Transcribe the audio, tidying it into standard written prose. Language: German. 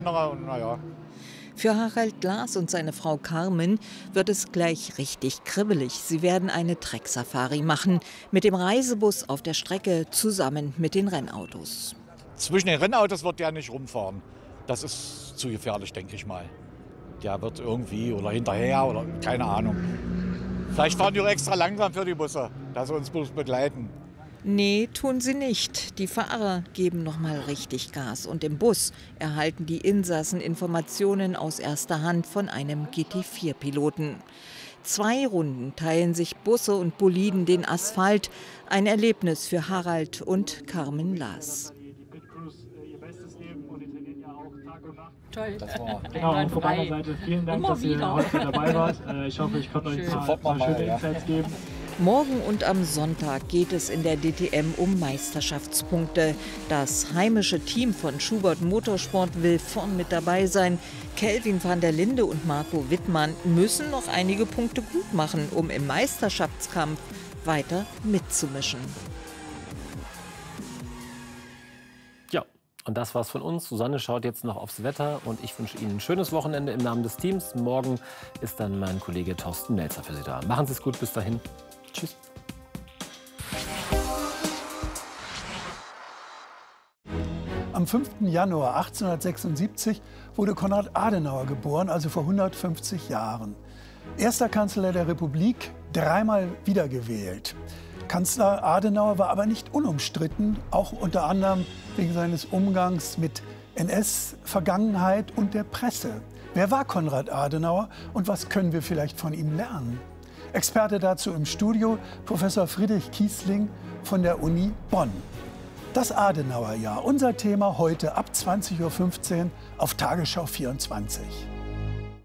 Naja. Für Harald Glas und seine Frau Carmen wird es gleich richtig kribbelig. Sie werden eine Treck-Safari machen, mit dem Reisebus auf der Strecke zusammen mit den Rennautos. Zwischen den Rennautos wird der nicht rumfahren. Das ist zu gefährlich, denke ich mal. Der wird irgendwie oder hinterher oder keine Ahnung. Vielleicht fahren die auch extra langsam für die Busse, dass sie uns bloß begleiten. Nee, tun sie nicht. Die Fahrer geben noch mal richtig Gas. Und im Bus erhalten die Insassen Informationen aus erster Hand von einem GT4-Piloten. 2 Runden teilen sich Busse und Boliden den Asphalt. Ein Erlebnis für Harald und Carmen Glas. Toll. Das war genau, von meiner Seite vielen Dank, dass ihr heute dabei wart. Ich hoffe, ich konnte euch ein paar schöne Insights geben. Morgen und am Sonntag geht es in der DTM um Meisterschaftspunkte. Das heimische Team von Schubert Motorsport will vorn mit dabei sein. Kelvin van der Linde und Marco Wittmann müssen noch einige Punkte gut machen, um im Meisterschaftskampf weiter mitzumischen. Ja, und das war's von uns. Susanne schaut jetzt noch aufs Wetter und ich wünsche Ihnen ein schönes Wochenende im Namen des Teams. Morgen ist dann mein Kollege Thorsten Melzer für Sie da. Machen Sie es gut, bis dahin. Tschüss. Am 5. Januar 1876 wurde Konrad Adenauer geboren, also vor 150 Jahren. Erster Kanzler der Republik, 3-mal wiedergewählt. Kanzler Adenauer war aber nicht unumstritten, auch unter anderem wegen seines Umgangs mit NS-Vergangenheit und der Presse. Wer war Konrad Adenauer und was können wir vielleicht von ihm lernen? Experte dazu im Studio, Professor Friedrich Kiesling von der Uni Bonn. Das Adenauerjahr, unser Thema heute ab 20:15 Uhr auf Tagesschau 24.